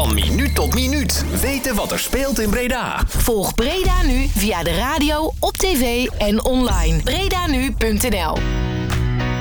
Van minuut tot minuut. Weten wat er speelt in Breda. Volg Breda Nu via de radio, op tv en online. bredanu.nl